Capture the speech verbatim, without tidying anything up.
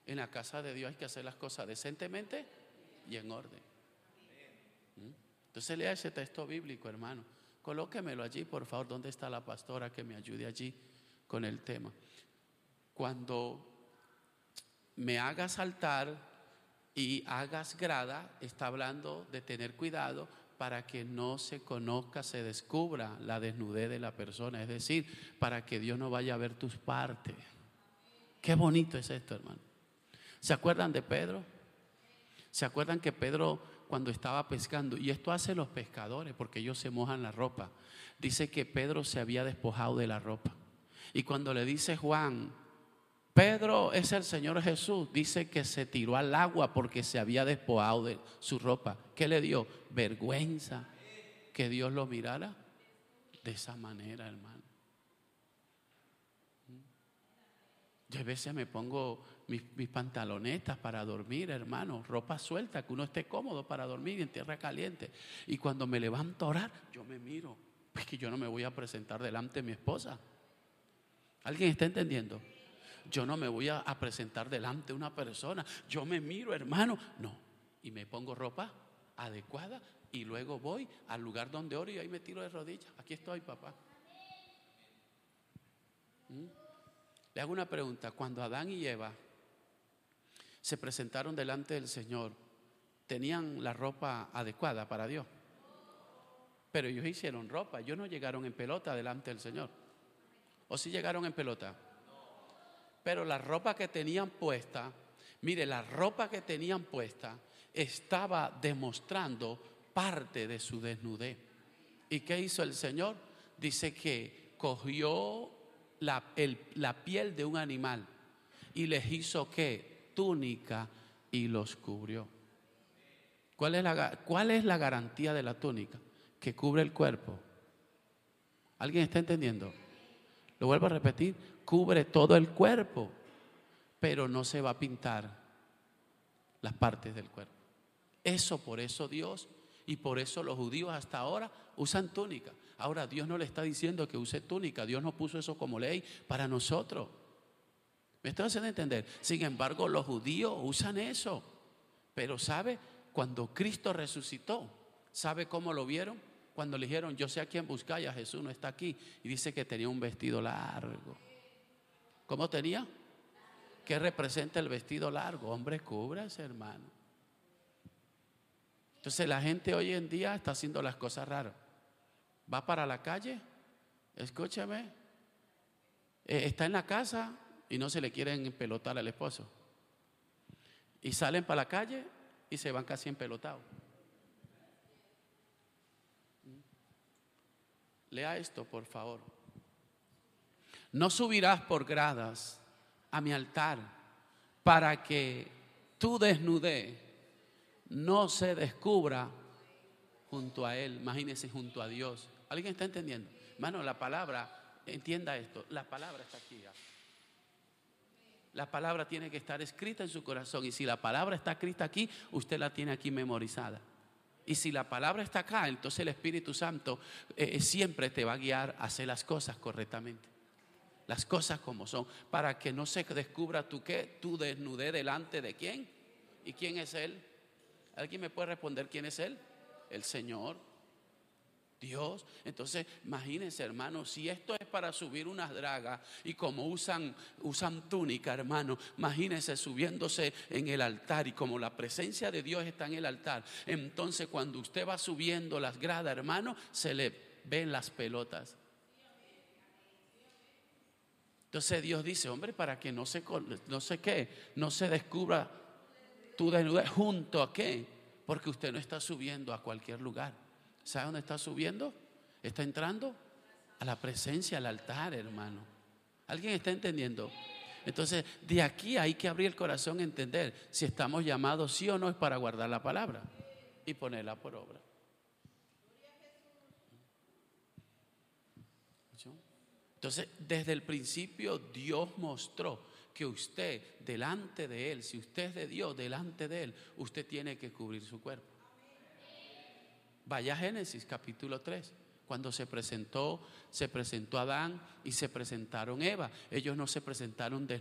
En la casa de Dios hay que hacer las cosas decentemente y en orden. ¿Mm? Entonces lea ese texto bíblico, hermano. Colóquemelo allí, por favor. ¿Dónde está la pastora que me ayude allí con el tema? Cuando me hagas saltar y hagas grada, está hablando de tener cuidado para que no se conozca, se descubra la desnudez de la persona. Es decir, para que Dios no vaya a ver tus partes. Qué bonito es esto, hermano. ¿Se acuerdan de Pedro? ¿Se acuerdan que Pedro, cuando estaba pescando, y esto hacen los pescadores porque ellos se mojan la ropa, dice que Pedro se había despojado de la ropa, y cuando le dice Juan, Pedro es el Señor Jesús, dice que se tiró al agua porque se había despojado de su ropa? ¿Qué le dio? Vergüenza que Dios lo mirara de esa manera, hermano. Yo a veces me pongo mis, mis pantalonetas para dormir, hermano, ropa suelta, que uno esté cómodo para dormir en tierra caliente. Y cuando me levanto a orar, yo me miro, es que yo no me voy a presentar delante de mi esposa. ¿Alguien está entendiendo? Yo no me voy a, a presentar delante de una persona. Yo me miro, hermano, no. Y me pongo ropa adecuada y luego voy al lugar donde oro y ahí me tiro de rodillas. Aquí estoy, papá. ¿Mm? Le hago una pregunta. Cuando Adán y Eva se presentaron delante del Señor, ¿tenían la ropa adecuada para Dios? Pero ellos hicieron ropa. Ellos no llegaron en pelota delante del Señor. ¿O sí llegaron en pelota? Pero la ropa que tenían puesta, mire, la ropa que tenían puesta estaba demostrando parte de su desnudez. ¿Y qué hizo el Señor? Dice que cogió La, el, la piel de un animal y les hizo ¿qué? Túnica y los cubrió. ¿Cuál es la, cuál es la garantía de la túnica? Que cubre el cuerpo. ¿Alguien está entendiendo? Lo vuelvo a repetir, cubre todo el cuerpo, pero no se va a pintar las partes del cuerpo. Eso, por eso Dios y por eso los judíos hasta ahora usan túnica. Ahora Dios no le está diciendo que use túnica. Dios no puso eso como ley para nosotros. ¿Me estoy haciendo entender? Sin embargo, los judíos usan eso. Pero ¿sabe? Cuando Cristo resucitó, ¿sabe cómo lo vieron? Cuando le dijeron, yo sé a quién buscáis, a Jesús no está aquí. Y dice que tenía un vestido largo. ¿Cómo tenía? ¿Qué representa el vestido largo? Hombre, cúbrase, hermano. Entonces la gente hoy en día está haciendo las cosas raras. Va para la calle, escúchame, eh, está en la casa y no se le quieren empelotar al esposo. Y salen para la calle y se van casi empelotados. Lea esto, por favor. No subirás por gradas a mi altar para que tu desnudez no se descubra junto a Él. Imagínese, junto a Dios. ¿Alguien está entendiendo? Hermano, la palabra, entienda esto, la palabra está aquí ya. La palabra tiene que estar escrita en su corazón. Y si la palabra está escrita aquí, usted la tiene aquí memorizada. Y si la palabra está acá, entonces el Espíritu Santo eh, siempre te va a guiar a hacer las cosas correctamente. Las cosas como son, para que no se descubra tu qué, tu desnudez delante de quién. ¿Y quién es Él? ¿Alguien me puede responder quién es Él? El Señor, Dios. Entonces imagínense, hermano, si esto es para subir unas dragas y como usan, usan túnica, hermano, imagínense subiéndose en el altar y como la presencia de Dios está en el altar, entonces cuando usted va subiendo las gradas, hermano, se le ven las pelotas. Entonces Dios dice, hombre, para que no se, no sé qué, no se descubra tu desnudez, junto a qué, porque usted no está subiendo a cualquier lugar. ¿Sabe dónde está subiendo? Está entrando a la presencia, al altar, hermano. ¿Alguien está entendiendo? Entonces, de aquí hay que abrir el corazón a entender si estamos llamados sí o no es para guardar la palabra y ponerla por obra. Entonces, desde el principio Dios mostró que usted delante de Él, si usted es de Dios, delante de Él, usted tiene que cubrir su cuerpo. Vaya a Génesis capítulo tres, cuando se presentó, se presentó Adán y se presentaron Eva. Ellos no se presentaron de